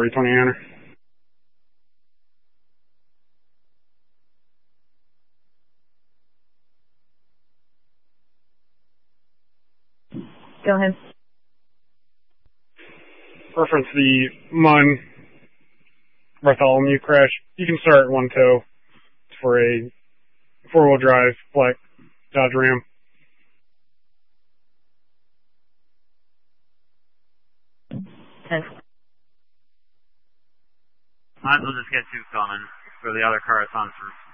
4020 Hunter. Go ahead. Reference the MUN Bartholomew crash. You can start one tow for a four-wheel drive black Dodge Ram. Might as well just get two coming for the other car it's on first.